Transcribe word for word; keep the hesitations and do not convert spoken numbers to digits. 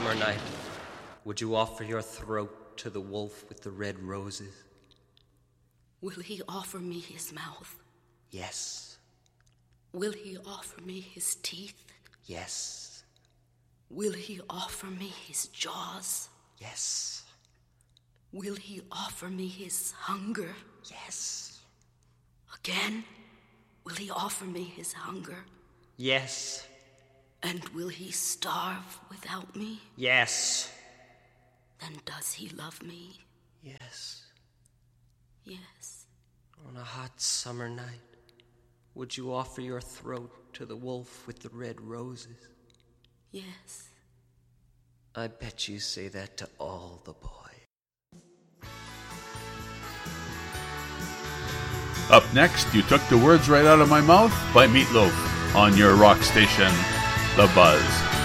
summer night, would you offer your throat to the wolf with the red roses? Will he offer me his mouth? Yes. Will he offer me his teeth? Yes. Will he offer me his jaws? Yes. Will he offer me his hunger? Yes. Again, will he offer me his hunger? Yes. And will he starve without me? Yes. Then does he love me? Yes. Yes. On a hot summer night, would you offer your throat to the wolf with the red roses? Yes. I bet you say that to all the boys. Up next, You Took the Words Right Out of My Mouth by Meatloaf on your rock station, The Buzz.